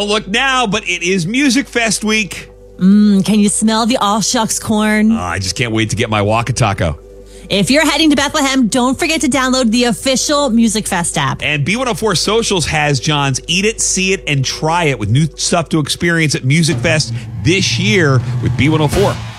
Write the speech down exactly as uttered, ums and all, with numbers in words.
Don't look now, but it is Music Fest week. Mm, can you smell the all shucks corn? Uh, I just can't wait to get my Waka Taco. If you're heading to Bethlehem, don't forget to download the official Music Fest app. And B one oh four Socials has John's Eat It, See It, and Try It with new stuff to experience at Music Fest this year with B one oh four.